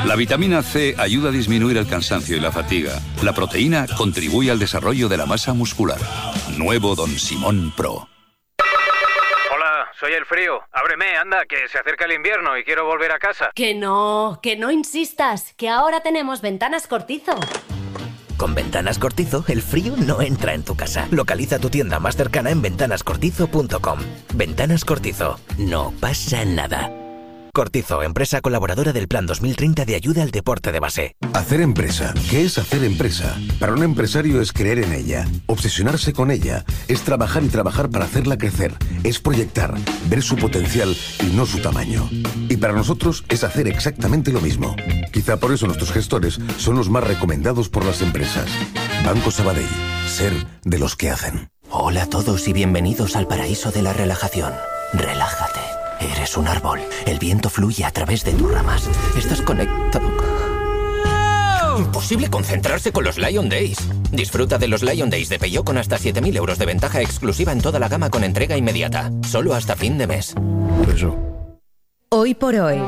La vitamina C ayuda a disminuir el cansancio y la fatiga. La proteína contribuye al desarrollo de la masa muscular. Nuevo Don Simón Pro. Hola, soy el frío. Ábreme, anda, que se acerca el invierno y quiero volver a casa. Que no insistas, que ahora tenemos Ventanas Cortizo. Con Ventanas Cortizo, el frío no entra en tu casa. Localiza tu tienda más cercana en ventanascortizo.com. Ventanas Cortizo. No pasa nada. Cortizo, empresa colaboradora del Plan 2030 de ayuda al deporte de base. Hacer empresa. ¿Qué es hacer empresa? Para un empresario es creer en ella, obsesionarse con ella, es trabajar y trabajar para hacerla crecer, es proyectar, ver su potencial y no su tamaño. Y para nosotros es hacer exactamente lo mismo. Quizá por eso nuestros gestores son los más recomendados por las empresas. Banco Sabadell. Ser de los que hacen. Hola a todos y bienvenidos al paraíso de la relajación. Relájate. Eres un árbol. El viento fluye a través de tus ramas. Estás conectado. Imposible concentrarse con los Lion Days. Disfruta de los Lion Days de Peugeot con hasta 7.000 euros de ventaja exclusiva en toda la gama con entrega inmediata. Solo hasta fin de mes. Hoy por hoy.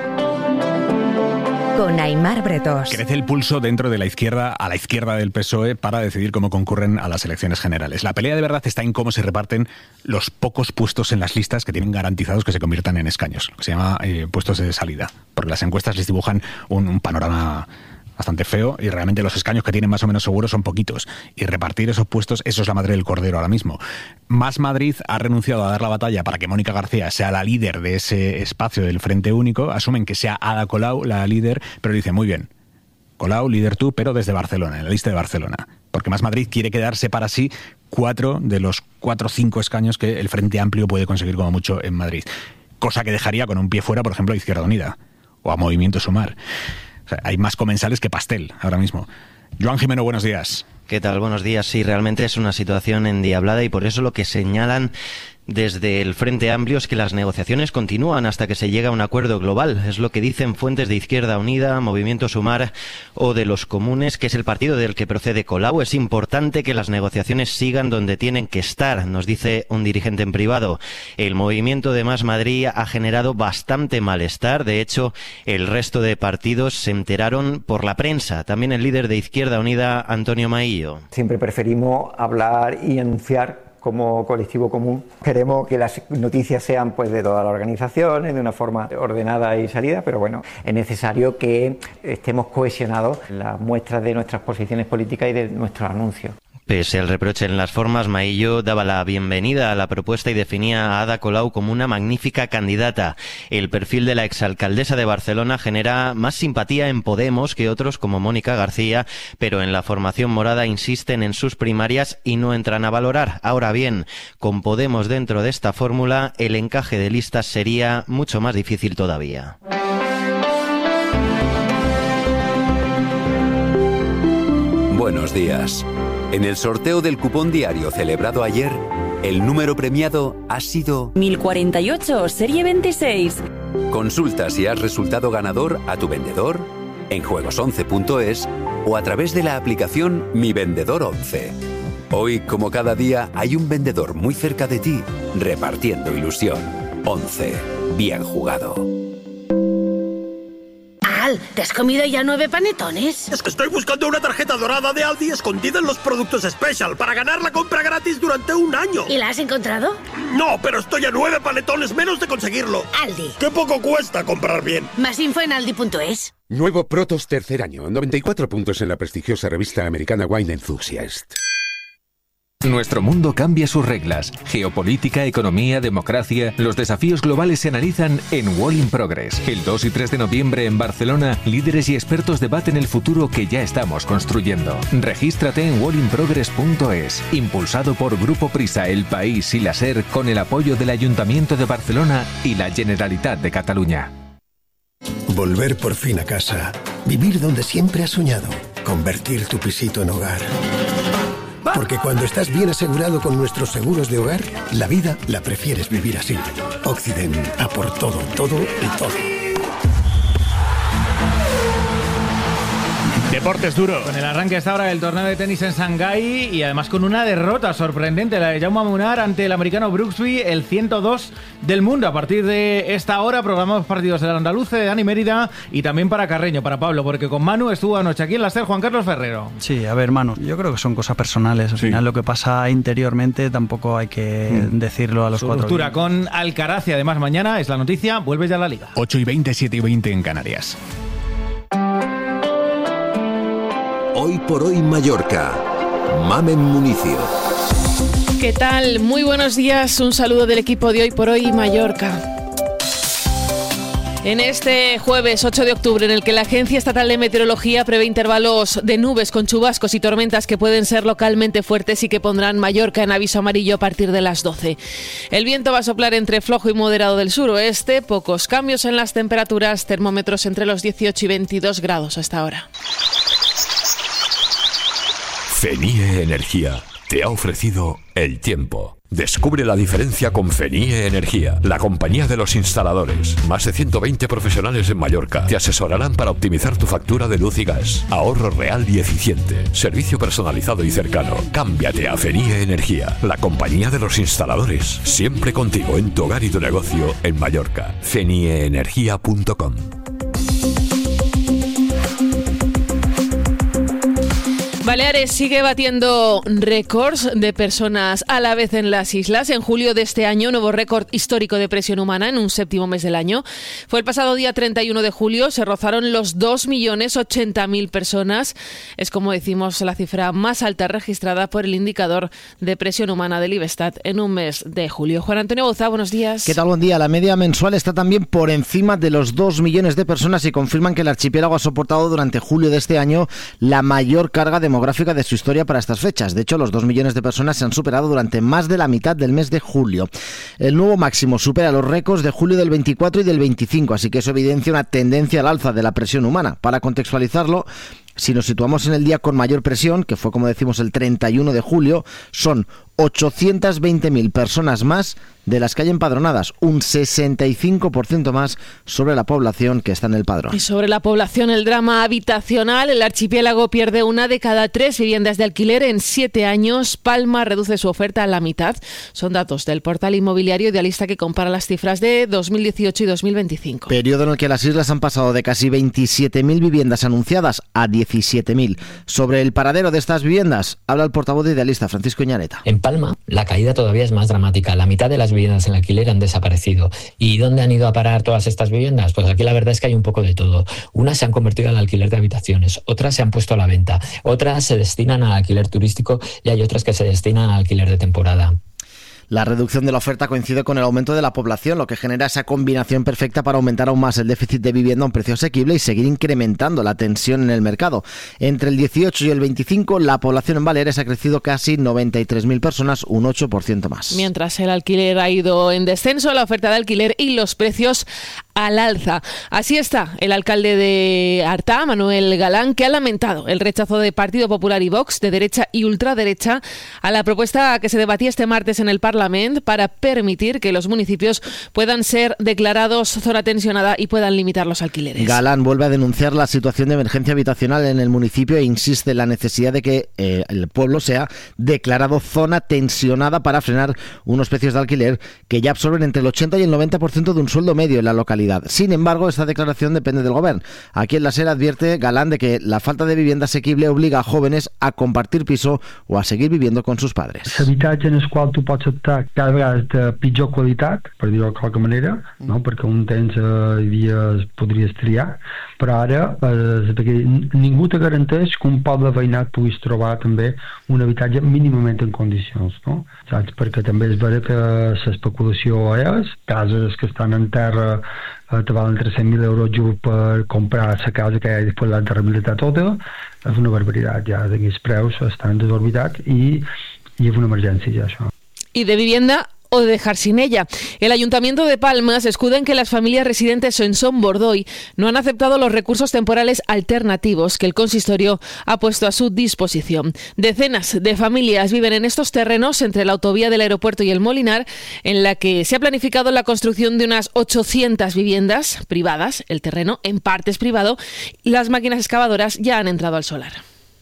Con Aimar Bretos. Crece el pulso dentro de la izquierda, a la izquierda del PSOE, para decidir cómo concurren a las elecciones generales. La pelea de verdad está en cómo se reparten los pocos puestos en las listas que tienen garantizados que se conviertan en escaños, lo que se llama puestos de salida, porque las encuestas les dibujan un panorama bastante feo y realmente los escaños que tienen más o menos seguros son poquitos. Y repartir esos puestos, eso es la madre del cordero ahora mismo. Más Madrid ha renunciado a dar la batalla para que Mónica García sea la líder de ese espacio del Frente Único. Asumen que sea Ada Colau la líder, pero dicen, muy bien, Colau, líder tú, pero desde Barcelona, en la lista de Barcelona. Porque Más Madrid quiere quedarse para sí 4 de los 4 o 5 escaños que el Frente Amplio puede conseguir como mucho en Madrid. Cosa que dejaría con un pie fuera, por ejemplo, a Izquierda Unida o a Movimiento Sumar. O sea, hay más comensales que pastel ahora mismo. Joan Jimeno, buenos días. ¿Qué tal? Buenos días. Sí, realmente es una situación endiablada y por eso lo que señalan desde el Frente Amplio es que las negociaciones continúan hasta que se llegue a un acuerdo global. Es lo que dicen fuentes de Izquierda Unida, Movimiento Sumar o de los Comunes, que es el partido del que procede Colau. Es importante que las negociaciones sigan donde tienen que estar, nos dice un dirigente en privado. El movimiento de Más Madrid ha generado bastante malestar. De hecho, el resto de partidos se enteraron por la prensa. También el líder de Izquierda Unida, Antonio Maillo. Siempre preferimos hablar y anunciar como colectivo común. Queremos que las noticias sean pues de todas las organizaciones, de una forma ordenada y salida, pero bueno, es necesario que estemos cohesionados en las muestras de nuestras posiciones políticas y de nuestros anuncios. Pese al reproche en las formas, Maillo daba la bienvenida a la propuesta y definía a Ada Colau como una magnífica candidata. El perfil de la exalcaldesa de Barcelona genera más simpatía en Podemos que otros como Mónica García, pero en la formación morada insisten en sus primarias y no entran a valorar. Ahora bien, con Podemos dentro de esta fórmula, el encaje de listas sería mucho más difícil todavía. Buenos días. En el sorteo del cupón diario celebrado ayer, el número premiado ha sido 1048, serie 26. Consulta si has resultado ganador a tu vendedor, en juegos11.es o a través de la aplicación Mi Vendedor 11. Hoy, como cada día, hay un vendedor muy cerca de ti, repartiendo ilusión. 11. Bien jugado. ¿Te has comido ya 9 panetones? Es que estoy buscando una tarjeta dorada de Aldi escondida en los productos Special para ganar la compra gratis durante un año. ¿Y la has encontrado? No, pero estoy a 9 panetones menos de conseguirlo. Aldi. ¡Qué poco cuesta comprar bien! Más info en aldi.es. Nuevo Protos tercer año, 94 puntos en la prestigiosa revista americana Wine Enthusiast. Nuestro mundo cambia sus reglas. Geopolítica, economía, democracia. Los desafíos globales se analizan en Wall in Progress. El 2 y 3 de noviembre en Barcelona, líderes y expertos debaten el futuro que ya estamos construyendo. Regístrate en wallinprogress.es. Impulsado por Grupo Prisa, El País y la SER, con el apoyo del Ayuntamiento de Barcelona y la Generalitat de Cataluña. Volver por fin a casa. Vivir donde siempre has soñado. Convertir tu pisito en hogar. Porque cuando estás bien asegurado con nuestros seguros de hogar, la vida la prefieres vivir así. Occident, a por todo, todo y todo. Deportes duro. Con el arranque hasta ahora del torneo de tenis en Shanghái y además con una derrota sorprendente, la de Jaume Munar ante el americano Brooksby, el 102 del mundo. A partir de esta hora programamos partidos del Andaluce, de Dani Mérida y también para Carreño, para Pablo, porque con Manu estuvo anoche aquí en la SER Juan Carlos Ferrero. Sí, a ver, Manu, yo creo que son cosas personales. Al final lo que pasa interiormente tampoco hay que decirlo a los cuatro. Ruptura con Alcaraz y además mañana es la noticia, vuelve ya a la Liga. 8:20, 7:20 en Canarias. Hoy por hoy Mallorca. Mamen Municio. ¿Qué tal? Muy buenos días. Un saludo del equipo de Hoy por hoy Mallorca. En este jueves 8 de octubre, en el que la Agencia Estatal de Meteorología prevé intervalos de nubes con chubascos y tormentas que pueden ser localmente fuertes y que pondrán Mallorca en aviso amarillo a partir de las 12. El viento va a soplar entre flojo y moderado del suroeste, pocos cambios en las temperaturas, termómetros entre los 18 y 22 grados hasta ahora. FENIE Energía te ha ofrecido el tiempo. Descubre la diferencia con FENIE Energía, la compañía de los instaladores. Más de 120 profesionales en Mallorca te asesorarán para optimizar tu factura de luz y gas. Ahorro real y eficiente. Servicio personalizado y cercano. Cámbiate a FENIE Energía, la compañía de los instaladores. Siempre contigo en tu hogar y tu negocio en Mallorca. fenieenergia.com. Baleares sigue batiendo récords de personas a la vez en las islas. En julio de este año, nuevo récord histórico de presión humana en un séptimo mes del año. Fue el pasado día 31 de julio, se rozaron los 2.080.000 personas. Es, como decimos, la cifra más alta registrada por el indicador de presión humana del IBESTAT en un mes de julio. Juan Antonio Bauza, buenos días. ¿Qué tal? Buen día. La media mensual está también por encima de los 2 millones de personas y confirman que el archipiélago ha soportado durante julio de este año la mayor carga demográfica de su historia para estas fechas. De hecho, los 2 millones de personas se han superado durante más de la mitad del mes de julio. El nuevo máximo supera los récords de julio del 24 y del 25, así que eso evidencia una tendencia al alza de la presión humana. Para contextualizarlo, si nos situamos en el día con mayor presión, que fue, como decimos, el 31 de julio, son 820.000 personas más de las que hay empadronadas, un 65% más sobre la población que está en el padrón. Y sobre la población, el drama habitacional. El archipiélago pierde 1 de cada 3 viviendas de alquiler en 7 años. Palma reduce su oferta a la mitad. Son datos del portal inmobiliario Idealista, que compara las cifras de 2018 y 2025. Periodo en el que las islas han pasado de casi 27.000 viviendas anunciadas a 17.000. Sobre el paradero de estas viviendas, habla el portavoz de Idealista, Francisco Iñareta. En Palma, la caída todavía es más dramática. La mitad de las viviendas en alquiler han desaparecido. ¿Y dónde han ido a parar todas estas viviendas? Pues aquí la verdad es que hay un poco de todo. Unas se han convertido en alquiler de habitaciones, otras se han puesto a la venta, otras se destinan al alquiler turístico y hay otras que se destinan al alquiler de temporada. La reducción de la oferta coincide con el aumento de la población, lo que genera esa combinación perfecta para aumentar aún más el déficit de vivienda a un precio asequible y seguir incrementando la tensión en el mercado. Entre el 18 y el 25, la población en Baleares ha crecido casi 93.000 personas, un 8% más. Mientras el alquiler ha ido en descenso, la oferta de alquiler y los precios al alza. Así está el alcalde de Artà, Manuel Galán, que ha lamentado el rechazo de Partido Popular y Vox, de derecha y ultraderecha, a la propuesta que se debatía este martes en el Parlamento para permitir que los municipios puedan ser declarados zona tensionada y puedan limitar los alquileres. Galán vuelve a denunciar la situación de emergencia habitacional en el municipio e insiste en la necesidad de que el pueblo sea declarado zona tensionada para frenar unos precios de alquiler que ya absorben entre el 80 y el 90% de un sueldo medio en la localidad. Sin embargo, esta declaración depende del gobierno. Aquí en la SER advierte Galán de que la falta de vivienda asequible obliga a jóvenes a compartir piso o a seguir viviendo con sus padres. L'habitatge en el qual tu pots optar cada vegada és de pitjor qualitat, per dir-ho de qualque manera, no? Perquè un temps podries triar, però ara ningú te garanteix que un poble veïnat puguis trobar també un habitatge mínimament en condicions, no? Saps? Perquè també és vera que l'especulació és, cases que estan en terra te valen 300.000 euros just per comprar la casa que hi ha després l'han de rehabilitar tota, és una barbaritat, ja els preus estan desorbitats i és una emergència ja això. Y de vivienda o de dejar sin ella. El Ayuntamiento de Palma se escuda en que las familias residentes en Son Bordoy no han aceptado los recursos temporales alternativos que el consistorio ha puesto a su disposición. Decenas de familias viven en estos terrenos entre la autovía del aeropuerto y el Molinar, en la que se ha planificado la construcción de unas 800 viviendas privadas. El terreno en parte es privado y las máquinas excavadoras ya han entrado al solar.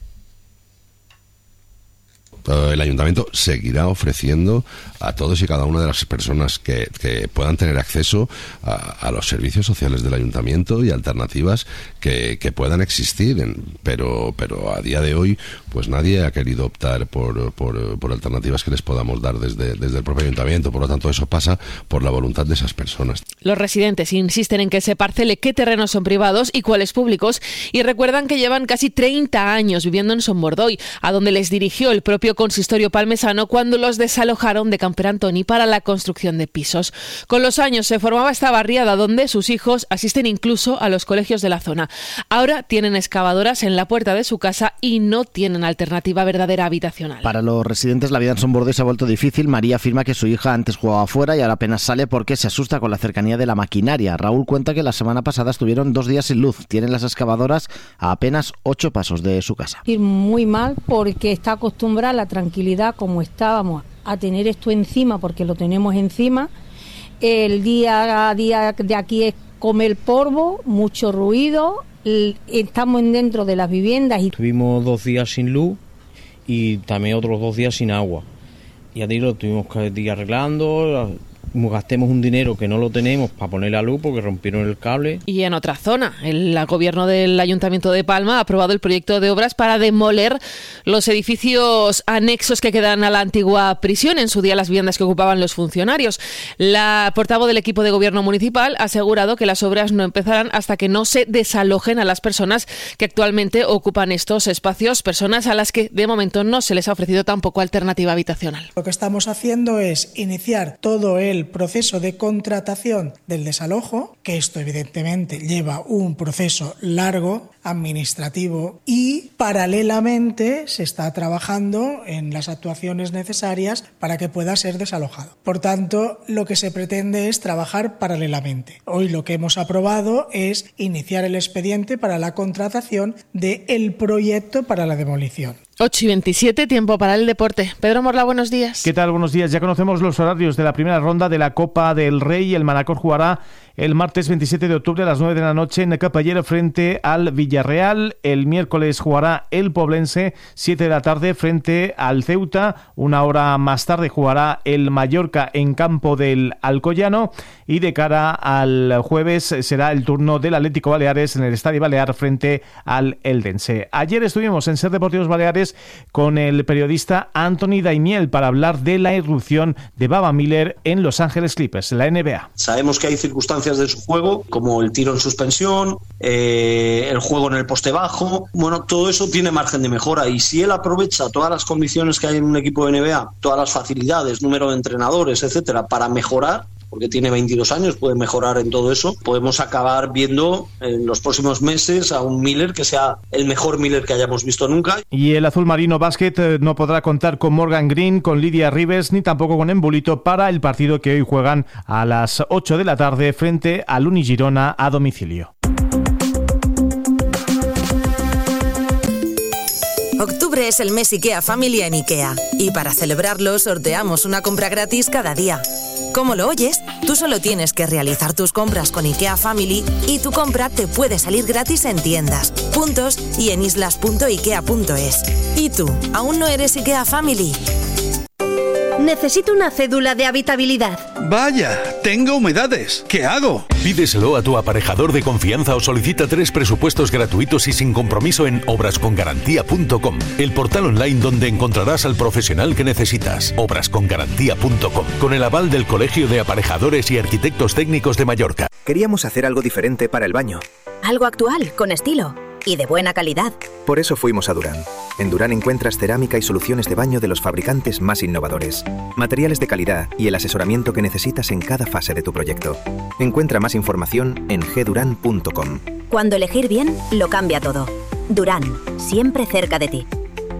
El ayuntamiento seguirá ofreciendo a todos y cada una de las personas que puedan tener acceso a los servicios sociales del ayuntamiento y alternativas que puedan existir, pero a día de hoy pues nadie ha querido optar por alternativas que les podamos dar desde el propio ayuntamiento. Por lo tanto, eso pasa por la voluntad de esas personas. Los residentes insisten en que se parcele qué terrenos son privados y cuáles públicos, y recuerdan que llevan casi 30 años viviendo en Son Bordoy, a donde les dirigió el propio consistorio palmesano cuando los desalojaron de Camperantoni para la construcción de pisos. Con los años se formaba esta barriada donde sus hijos asisten incluso a los colegios de la zona. Ahora tienen excavadoras en la puerta de su casa y no tienen alternativa verdadera habitacional. Para los residentes la vida en Son Bordoy se ha vuelto difícil. María afirma que su hija antes jugaba fuera y ahora apenas sale porque se asusta con la cercanía de la maquinaria. Raúl cuenta que la semana pasada estuvieron 2 días sin luz. Tienen las excavadoras a apenas 8 pasos de su casa. Ir muy mal porque está acostumbrada a la tranquilidad como estábamos a tener esto encima, porque lo tenemos encima. El día a día de aquí es comer polvo, mucho ruido. Estamos dentro de las viviendas. Tuvimos 2 días sin luz y también otros 2 días sin agua. Y a ti lo tuvimos que ir arreglando. Gastemos un dinero que no lo tenemos para poner la luz porque rompieron el cable. Y en otra zona, el gobierno del Ayuntamiento de Palma ha aprobado el proyecto de obras para demoler los edificios anexos que quedan a la antigua prisión, en su día las viviendas que ocupaban los funcionarios. La portavoz del equipo de gobierno municipal ha asegurado que las obras no empezarán hasta que no se desalojen a las personas que actualmente ocupan estos espacios, personas a las que de momento no se les ha ofrecido tampoco alternativa habitacional. Lo que estamos haciendo es iniciar todo el proceso de contratación del desalojo, que esto evidentemente lleva un proceso largo, administrativo, y paralelamente se está trabajando en las actuaciones necesarias para que pueda ser desalojado. Por tanto, lo que se pretende es trabajar paralelamente. Hoy lo que hemos aprobado es iniciar el expediente para la contratación del proyecto para la demolición. 8:27, tiempo para el deporte. Pedro Morla, buenos días. ¿Qué tal? Buenos días. Ya conocemos los horarios de la primera ronda de la Copa del Rey. El Manacor jugará el martes 27 de octubre a las 9 de la noche en Capellera frente al Villarreal. El miércoles jugará el Poblense, 7 de la tarde, frente al Ceuta. 1 hora más tarde jugará el Mallorca en campo del Alcoyano. Y de cara al jueves será el turno del Atlético Baleares en el Estadio Balear frente al Eldense. Ayer estuvimos en Ser Deportivos Baleares con el periodista Anthony Daimiel para hablar de la irrupción de Baba Miller en Los Ángeles Clippers, la NBA. Sabemos que hay circunstancias de su juego, como el tiro en suspensión, el juego en el poste bajo. Bueno, todo eso tiene margen de mejora, y si él aprovecha todas las condiciones que hay en un equipo de NBA, todas las facilidades, número de entrenadores, etcétera, para mejorar, porque tiene 22 años, puede mejorar en todo eso, podemos acabar viendo en los próximos meses a un Miller que sea el mejor Miller que hayamos visto nunca. Y el Azul Marino Básquet no podrá contar con Morgan Green, con Lidia Rivers, ni tampoco con Embulito para el partido que hoy juegan a las 8 de la tarde frente al Unigirona a domicilio. Octubre es el mes IKEA Family en IKEA, y para celebrarlo sorteamos una compra gratis cada día. ¿Cómo lo oyes? Tú solo tienes que realizar tus compras con IKEA Family y tu compra te puede salir gratis en tiendas, puntos y en islas.ikea.es. ¿Y tú, aún no eres IKEA Family? Necesito una cédula de habitabilidad. Vaya, tengo humedades. ¿Qué hago? Pídeselo a tu aparejador de confianza o solicita 3 presupuestos gratuitos y sin compromiso en obrascongarantía.com, el portal online donde encontrarás al profesional que necesitas. Obrascongarantía.com, con el aval del Colegio de Aparejadores y Arquitectos Técnicos de Mallorca. Queríamos hacer algo diferente para el baño. Algo actual, con estilo y de buena calidad. Por eso fuimos a Durán. En Durán encuentras cerámica y soluciones de baño de los fabricantes más innovadores, materiales de calidad y el asesoramiento que necesitas en cada fase de tu proyecto. Encuentra más información en gduran.com. Cuando elegir bien, lo cambia todo. Durán, siempre cerca de ti.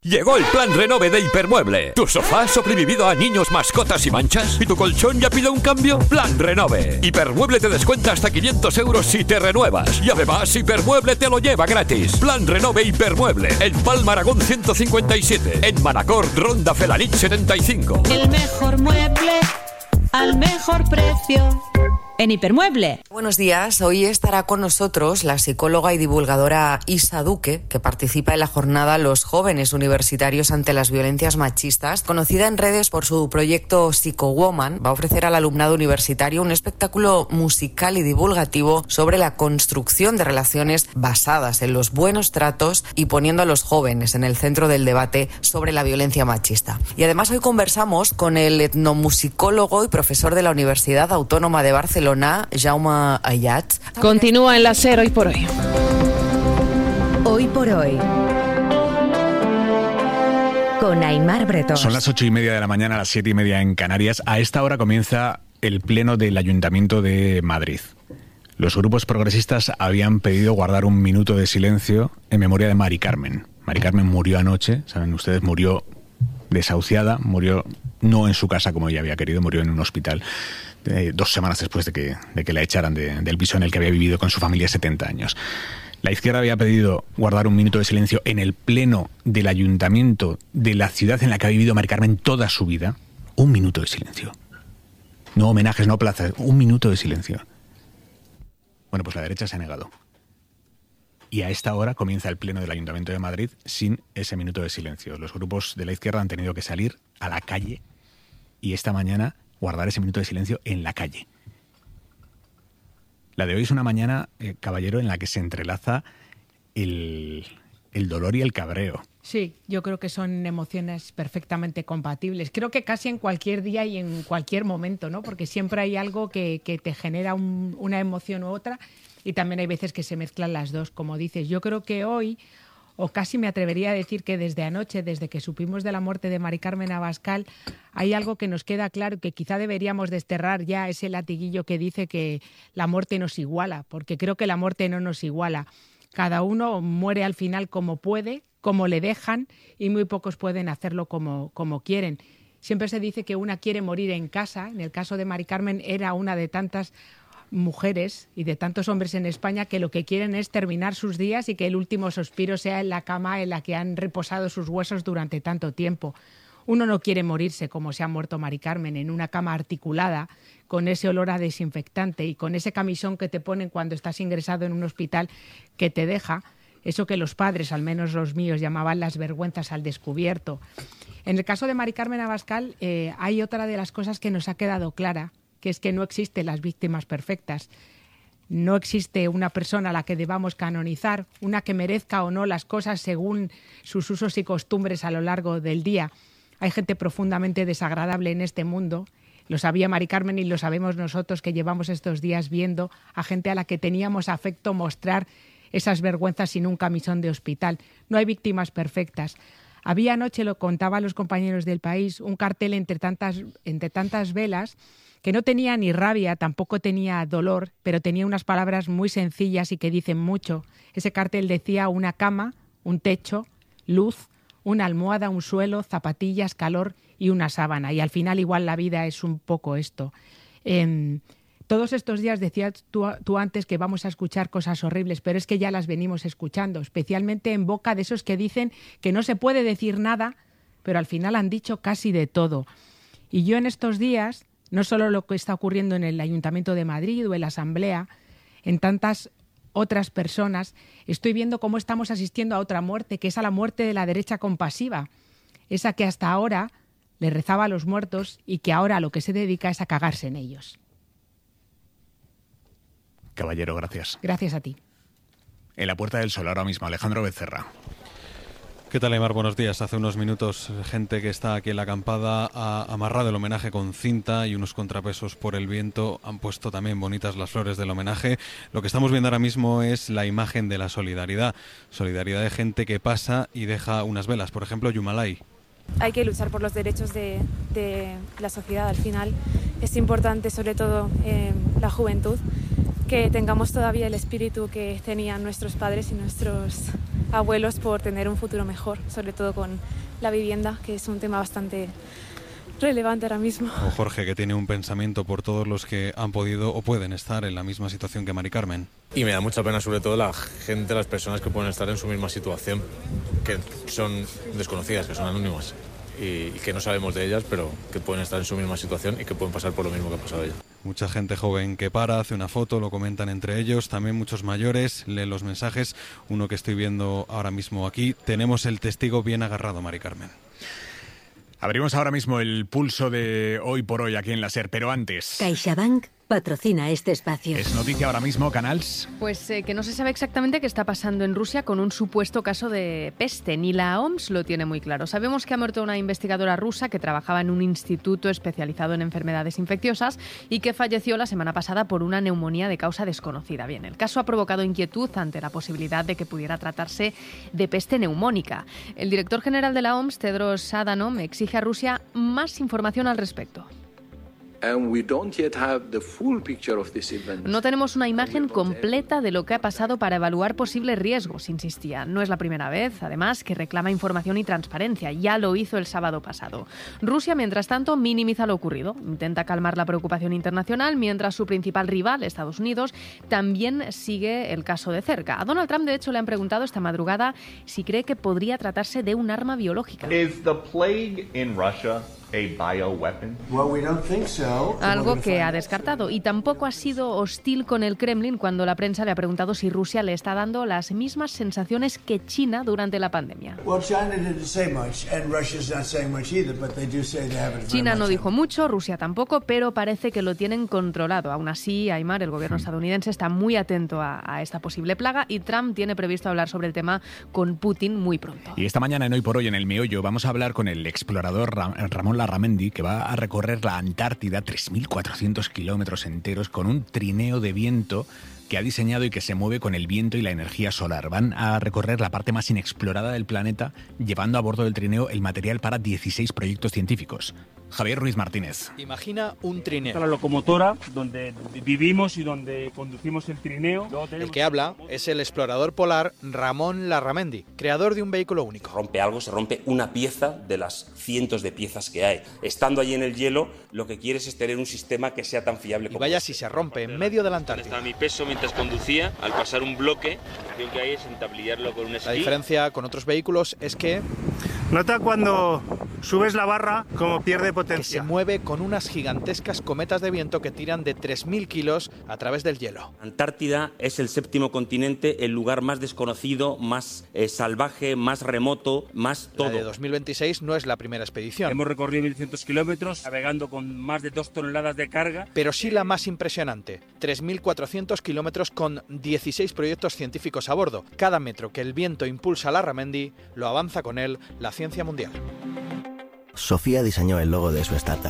Llegó el plan Renove de Hipermueble. ¿Tu sofá ha sobrevivido a niños, mascotas y manchas? ¿Y tu colchón ya pide un cambio? Plan Renove. Hipermueble te descuenta hasta 500 euros si te renuevas. Y además, Hipermueble te lo lleva gratis. Plan Renove Hipermueble. En Palma Aragón 157. En Manacor, Ronda Felanich 75. El mejor mueble al mejor precio. En Hipermueble. Buenos días, hoy estará con nosotros la psicóloga y divulgadora Isa Duque, que participa en la jornada Los Jóvenes Universitarios ante las Violencias Machistas. Conocida en redes por su proyecto Psychowoman, va a ofrecer al alumnado universitario un espectáculo musical y divulgativo sobre la construcción de relaciones basadas en los buenos tratos y poniendo a los jóvenes en el centro del debate sobre la violencia machista. Y además hoy conversamos con el etnomusicólogo y profesor de la Universidad Autónoma de Barcelona, Jaume Ayat. Continúa en la SER Hoy por Hoy. Hoy por Hoy. Con Aimar Bretón. Son las 8:30 de la mañana, las 7:30 en Canarias. A esta hora comienza el pleno del Ayuntamiento de Madrid. Los grupos progresistas habían pedido guardar un minuto de silencio en memoria de Mari Carmen. Mari Carmen murió anoche, saben ustedes, murió desahuciada, murió no en su casa como ella había querido, murió en un hospital 2 semanas después de que la echaran del piso en el que había vivido con su familia 70 años. La izquierda había pedido guardar un minuto de silencio en el pleno del ayuntamiento de la ciudad en la que ha vivido Mari Carmen toda su vida. Un minuto de silencio. No homenajes, no plazas, un minuto de silencio. Bueno, pues la derecha se ha negado. Y a esta hora comienza el pleno del Ayuntamiento de Madrid sin ese minuto de silencio. Los grupos de la izquierda han tenido que salir a la calle y esta mañana guardar ese minuto de silencio en la calle. La de hoy es una mañana, caballero, en la que se entrelaza el dolor y el cabreo. Sí, yo creo que son emociones perfectamente compatibles. Creo que casi en cualquier día y en cualquier momento, ¿no? Porque siempre hay algo que te genera una emoción u otra y también hay veces que se mezclan las dos, como dices. Yo creo que hoy, o casi me atrevería a decir que desde anoche, desde que supimos de la muerte de Mari Carmen Abascal, hay algo que nos queda claro, que quizá deberíamos desterrar ya ese latiguillo que dice que la muerte nos iguala, porque creo que la muerte no nos iguala. Cada uno muere al final como puede, como le dejan, y muy pocos pueden hacerlo como quieren. Siempre se dice que una quiere morir en casa. En el caso de Mari Carmen era una de tantas mujeres y de tantos hombres en España que lo que quieren es terminar sus días y que el último suspiro sea en la cama en la que han reposado sus huesos durante tanto tiempo. Uno no quiere morirse como se ha muerto Mari Carmen, en una cama articulada, con ese olor a desinfectante y con ese camisón que te ponen cuando estás ingresado en un hospital que te deja eso que los padres, al menos los míos, llamaban las vergüenzas al descubierto. En el caso de Mari Carmen Abascal hay otra de las cosas que nos ha quedado clara, que es que no existen las víctimas perfectas. No existe una persona a la que debamos canonizar, una que merezca o no las cosas según sus usos y costumbres a lo largo del día. Hay gente profundamente desagradable en este mundo. Lo sabía Mari Carmen y lo sabemos nosotros que llevamos estos días viendo a gente a la que teníamos afecto mostrar esas vergüenzas sin un camisón de hospital. No hay víctimas perfectas. Había anoche, lo contaban los compañeros del País, un cartel entre tantas velas que no tenía ni rabia, tampoco tenía dolor, pero tenía unas palabras muy sencillas y que dicen mucho. Ese cartel decía una cama, un techo, luz, una almohada, un suelo, zapatillas, calor y una sábana. Y al final igual la vida es un poco esto. Todos estos días decías tú antes que vamos a escuchar cosas horribles, pero es que ya las venimos escuchando, especialmente en boca de esos que dicen que no se puede decir nada, pero al final han dicho casi de todo. Y yo en estos días, no solo lo que está ocurriendo en el Ayuntamiento de Madrid o en la Asamblea, en tantas otras personas, estoy viendo cómo estamos asistiendo a otra muerte, que es a la muerte de la derecha compasiva, esa que hasta ahora le rezaba a los muertos y que ahora lo que se dedica es a cagarse en ellos. Caballero, gracias. Gracias a ti. En la Puerta del Sol ahora mismo, Alejandro Becerra. ¿Qué tal, Aimar? Buenos días. Hace unos minutos, gente que está aquí en la acampada ha amarrado el homenaje con cinta y unos contrapesos por el viento. Han puesto también bonitas las flores del homenaje. Lo que estamos viendo ahora mismo es la imagen de la solidaridad. Solidaridad de gente que pasa y deja unas velas. Por ejemplo, Yumalay. Hay que luchar por los derechos de la sociedad. Al final es importante, sobre todo la juventud, que tengamos todavía el espíritu que tenían nuestros padres y nuestros abuelos por tener un futuro mejor, sobre todo con la vivienda, que es un tema bastante relevante ahora mismo. O Jorge, que tiene un pensamiento por todos los que han podido o pueden estar en la misma situación que Mari Carmen. Y me da mucha pena sobre todo la gente, las personas que pueden estar en su misma situación, que son desconocidas, que son anónimas y que no sabemos de ellas, pero que pueden estar en su misma situación y que pueden pasar por lo mismo que ha pasado ella. Mucha gente joven que para, hace una foto, lo comentan entre ellos, también muchos mayores, leen los mensajes, uno que estoy viendo ahora mismo aquí. Tenemos el testigo bien agarrado, Mari Carmen. Abrimos ahora mismo el pulso de Hoy por Hoy aquí en la SER, pero antes... CaixaBank patrocina este espacio. Es noticia ahora mismo, Canals. Pues que no se sabe exactamente qué está pasando en Rusia con un supuesto caso de peste. Ni la OMS lo tiene muy claro. Sabemos que ha muerto una investigadora rusa que trabajaba en un instituto especializado en enfermedades infecciosas y que falleció la semana pasada por una neumonía de causa desconocida. Bien, el caso ha provocado inquietud ante la posibilidad de que pudiera tratarse de peste neumónica. El director general de la OMS, Tedros Adhanom, exige a Rusia más información al respecto. No tenemos una imagen completa de lo que ha pasado para evaluar posibles riesgos, insistía. No es la primera vez, además, que reclama información y transparencia. Ya lo hizo el sábado pasado. Rusia, mientras tanto, minimiza lo ocurrido. Intenta calmar la preocupación internacional, mientras su principal rival, Estados Unidos, también sigue el caso de cerca. A Donald Trump, de hecho, le han preguntado esta madrugada si cree que podría tratarse de un arma biológica. ¿Es the plague in Russia a bioweapon? Well, we don't think so. Algo que ha descartado, y tampoco ha sido hostil con el Kremlin cuando la prensa le ha preguntado si Rusia le está dando las mismas sensaciones que China durante la pandemia. China no dijo mucho, Rusia tampoco, pero parece que lo tienen controlado. Aún así, Aimar, el gobierno estadounidense está muy atento a esta posible plaga y Trump tiene previsto hablar sobre el tema con Putin muy pronto. Y esta mañana en Hoy por Hoy, en El Meollo, vamos a hablar con el explorador Ramón Larramendi, que va a recorrer la Antártida 3.400 kilómetros enteros con un trineo de viento que ha diseñado y que se mueve con el viento y la energía solar. Van a recorrer la parte más inexplorada del planeta, llevando a bordo del trineo el material para 16 proyectos científicos. Javier Ruiz Martínez. Imagina un trineo. La locomotora donde vivimos y donde conducimos el trineo. El que habla es el explorador polar Ramón Larramendi, creador de un vehículo único. Rompe algo, se rompe una pieza de las cientos de piezas que hay. Estando allí en el hielo, lo que quieres es tener un sistema que sea tan fiable como... Y vaya si se rompe en medio de la Antártida. Estaba mi peso mientras conducía, al pasar un bloque, la opción que hay es entablillarlo con un esquí. La diferencia con otros vehículos es que... Nota cuando subes la barra como pierde potencia. Que se mueve con unas gigantescas cometas de viento que tiran de 3.000 kilos a través del hielo. Antártida es el séptimo continente, el lugar más desconocido, más salvaje, más remoto, más todo. La de 2026 no es la primera expedición. Hemos recorrido 1.200 kilómetros, navegando con más de 2 toneladas de carga. Pero sí la más impresionante, 3.400 kilómetros con 16 proyectos científicos a bordo. Cada metro que el viento impulsa a Larramendi, lo avanza con él la ciencia mundial. Sofía diseñó el logo de su startup.